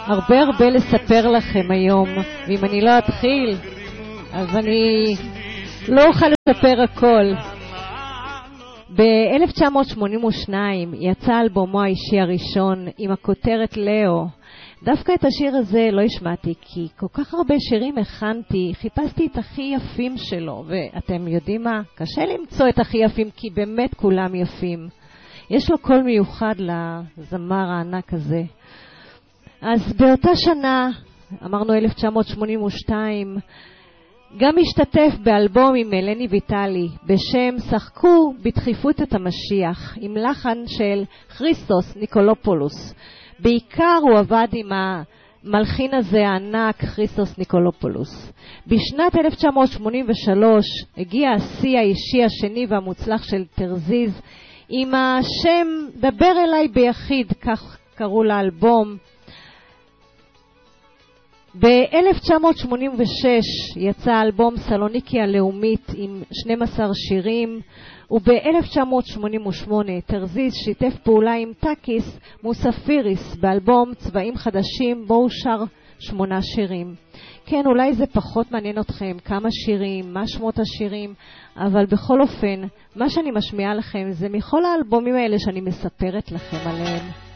הרבה לספר לכם היום, ואם אני לא אתחיל, אז אני לא אוכל לספר הכל. ב-1982 יצא אלבומו האישי הראשון עם הכותרת לאו. דווקא את השיר הזה לא השמעתי, כי כל כך הרבה שירים הכנתי, חיפשתי את הכי יפים שלו, ואתם יודעים מה? קשה למצוא את הכי יפים, כי באמת כולם יפים. יש לו קול מיוחד לזמר הענק הזה. אז באותה שנה, אמרנו 1982, גם השתתף באלבום עם אלני ויטלי בשם שחקו בדחיפות את המשיח, עם לחן של כריסטוס ניקולופולוס. בעיקר הוא עבד עם המלחין הזה הענק כריסטוס ניקולופולוס. בשנת 1983 הגיע השיא האישי השני והמוצלח של תרזיז עם השם דבר אליי ביחיד, כך קראו לאלבום. ב-1986 יצא אלבום סלוניקי הלאומית עם 12 שירים, וב-1988 תרזיז שיתף פעולה עם טקיס מוספיריס באלבום צבעים חדשים, בו הוא שר 8 שירים. כן, אולי זה פחות מעניין אתכם כמה שירים, מה שמות השירים, אבל בכל אופן, מה שאני משמיעה לכם זה מכל האלבומים האלה שאני מספרת לכם עליהם.